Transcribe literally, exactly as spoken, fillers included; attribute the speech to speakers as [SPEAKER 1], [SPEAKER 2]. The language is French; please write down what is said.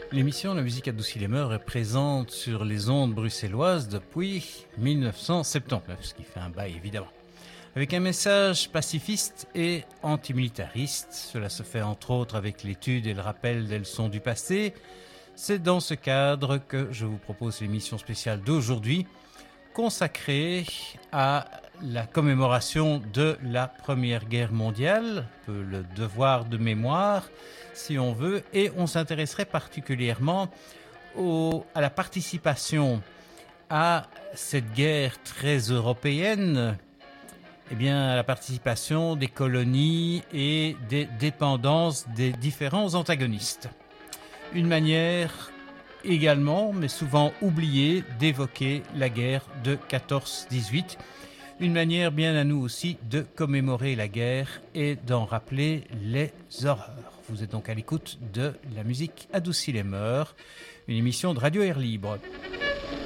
[SPEAKER 1] L'émission La musique adoucit les mœurs est présente sur les ondes bruxelloises depuis mille neuf cent soixante-dix-neuf, ce qui fait un bail évidemment. Avec un message pacifiste et antimilitariste, cela se fait entre autres avec l'étude et le rappel des leçons du passé. C'est dans ce cadre que je vous propose l'émission spéciale d'aujourd'hui, consacrée à la commémoration de la Première Guerre mondiale, un peu le devoir de mémoire, si on veut, et on s'intéresserait particulièrement au, à la participation à cette guerre très européenne, eh bien, à la participation des colonies et des dépendances des différents antagonistes. Une manière également, mais souvent oubliée, d'évoquer la guerre de quatorze dix-huit. Une manière bien à nous aussi de commémorer la guerre et d'en rappeler les horreurs. Vous êtes donc à l'écoute de La musique adoucit les mœurs, une émission de Radio Air Libre.